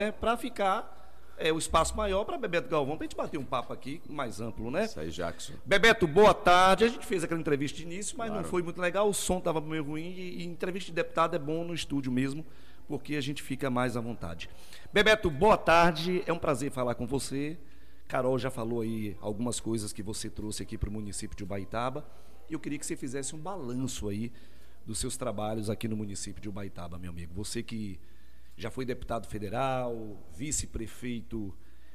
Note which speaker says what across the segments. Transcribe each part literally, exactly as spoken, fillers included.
Speaker 1: para ficar é, o espaço maior para Bebeto Galvão, para a gente bater um papo aqui mais amplo, né?
Speaker 2: Isso aí, Jackson.
Speaker 1: Bebeto, boa tarde. A gente fez aquela entrevista de início, mas
Speaker 2: Claro.
Speaker 1: não foi muito legal, o som estava meio ruim e, e entrevista de deputado é bom no estúdio mesmo, porque a gente fica mais à vontade. Bebeto, boa tarde, é um prazer falar com você. Carol já falou aí algumas coisas que você trouxe aqui para o município de Ubaitaba, e eu queria que você fizesse um balanço aí dos seus trabalhos aqui no município de Ubaitaba, meu amigo. Você que já foi deputado federal, vice-prefeito,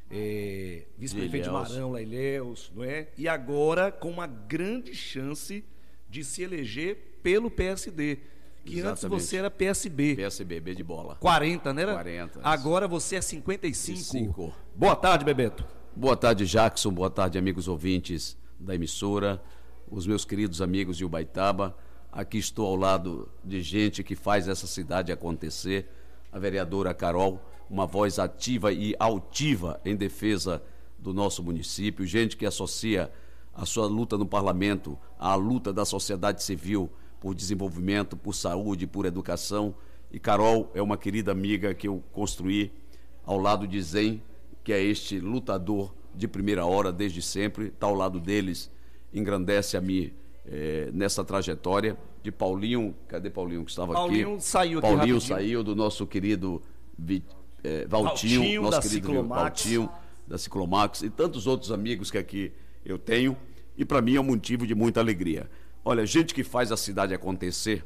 Speaker 1: é, vice-prefeito de Marão, lá Ilhéus, não é? E agora com uma grande chance de se eleger pelo P S D, que
Speaker 2: Exatamente.
Speaker 1: Antes você era P S B.
Speaker 2: P S B, B de bola.
Speaker 1: quarenta, né?
Speaker 2: quarenta.
Speaker 1: Agora você é cinquenta e cinco.
Speaker 2: cinco.
Speaker 1: Boa tarde, Bebeto.
Speaker 2: Boa tarde, Jackson. Boa tarde, amigos ouvintes da emissora, os meus queridos amigos de Ubaitaba. Aqui estou ao lado de gente que faz essa cidade acontecer. A vereadora Carol, uma voz ativa e altiva em defesa do nosso município, gente que associa a sua luta no parlamento à luta da sociedade civil por desenvolvimento, por saúde, por educação. E Carol é uma querida amiga que eu construí ao lado de Zen, que é este lutador de primeira hora desde sempre, está ao lado deles, engrandece a mim é, nessa trajetória. De Paulinho, cadê Paulinho que estava
Speaker 1: Paulinho
Speaker 2: aqui?
Speaker 1: Saiu aqui
Speaker 2: Paulinho
Speaker 1: rapidinho.
Speaker 2: saiu do nosso querido Vi, é, Valtinho,
Speaker 1: Valtinho,
Speaker 2: nosso
Speaker 1: da
Speaker 2: querido
Speaker 1: Ciclomax.
Speaker 2: Valtinho, da Ciclomax, e tantos outros amigos que aqui eu tenho, e para mim é um motivo de muita alegria. Olha, gente que faz a cidade acontecer,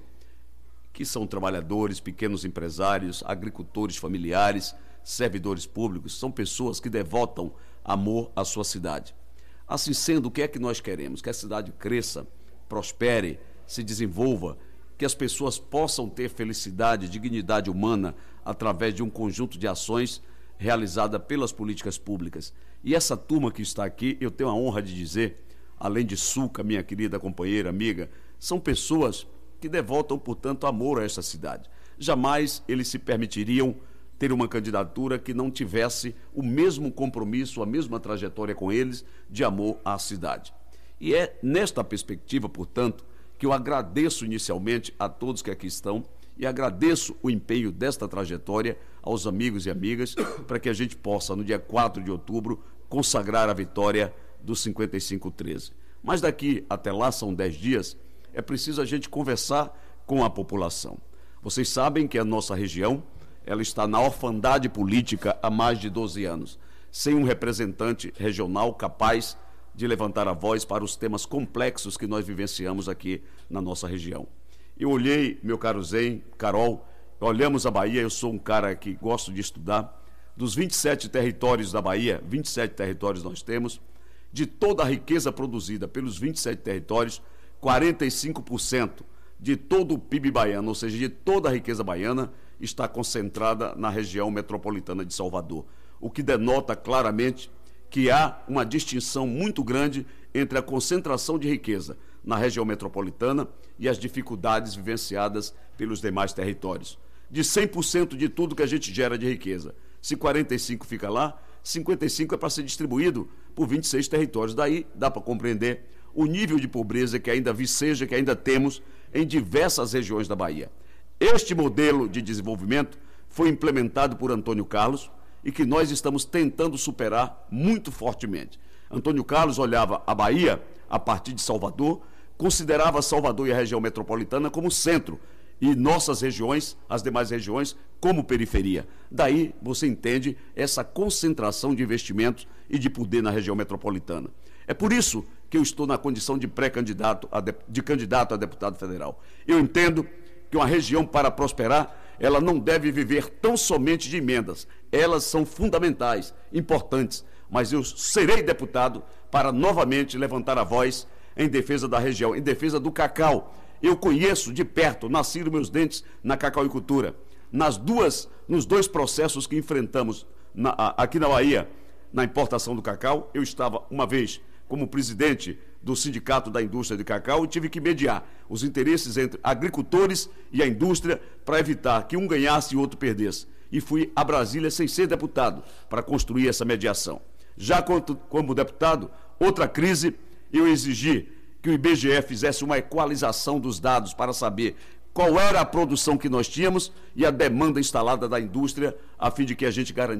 Speaker 2: que são trabalhadores, pequenos empresários, agricultores familiares, servidores públicos, são pessoas que devotam amor à sua cidade. Assim sendo, o que é que nós queremos? Que a cidade cresça, prospere, se desenvolva, que as pessoas possam ter felicidade, dignidade humana através de um conjunto de ações realizada pelas políticas públicas. E essa turma que está aqui, eu tenho a honra de dizer, além de Suca, minha querida companheira, amiga, são pessoas que devotam, portanto, amor a essa cidade. Jamais eles se permitiriam ter uma candidatura que não tivesse o mesmo compromisso, a mesma trajetória com eles de amor à cidade. E é nesta perspectiva, portanto, que eu agradeço inicialmente a todos que aqui estão e agradeço o empenho desta trajetória aos amigos e amigas para que a gente possa, no dia quatro de outubro, consagrar a vitória do cinquenta e cinco treze. Mas daqui até lá, são dez dias, é preciso a gente conversar com a população. Vocês sabem que a nossa região ela está na orfandade política há mais de doze anos, sem um representante regional capaz de levantar a voz para os temas complexos que nós vivenciamos aqui na nossa região. Eu olhei, meu caro Zen, Carol, olhamos a Bahia, eu sou um cara que gosto de estudar, dos vinte e sete territórios da Bahia, vinte e sete territórios nós temos, de toda a riqueza produzida pelos vinte e sete territórios, quarenta e cinco por cento de todo o P I B baiano, ou seja, de toda a riqueza baiana, está concentrada na região metropolitana de Salvador, o que denota claramente que há uma distinção muito grande entre a concentração de riqueza na região metropolitana e as dificuldades vivenciadas pelos demais territórios. De cem por cento de tudo que a gente gera de riqueza, se quarenta e cinco por cento fica lá, cinquenta e cinco por cento é para ser distribuído por vinte e seis territórios. Daí dá para compreender o nível de pobreza que ainda viceja, que ainda temos em diversas regiões da Bahia. Este modelo de desenvolvimento foi implementado por Antônio Carlos e que nós estamos tentando superar muito fortemente. Antônio Carlos olhava a Bahia a partir de Salvador, considerava Salvador e a região metropolitana como centro e nossas regiões, as demais regiões, como periferia. Daí você entende essa concentração de investimentos e de poder na região metropolitana. É por isso que eu estou na condição de pré-candidato, a de, de candidato a deputado federal. Eu entendo que uma região, para prosperar, ela não deve viver tão somente de emendas. Elas são fundamentais, importantes, mas eu serei deputado para novamente levantar a voz em defesa da região, em defesa do cacau. Eu conheço de perto, nasci nos meus dentes na cacauicultura. Nas duas, nos dois processos que enfrentamos na, aqui na Bahia, na importação do cacau, eu estava uma vez como presidente do Sindicato da Indústria de Cacau e tive que mediar os interesses entre agricultores e a indústria para evitar que um ganhasse e o outro perdesse. E fui a Brasília sem ser deputado para construir essa mediação. Já como deputado, outra crise, eu exigi que o I B G E fizesse uma equalização dos dados para saber qual era a produção que nós tínhamos e a demanda instalada da indústria, a fim de que a gente garantisse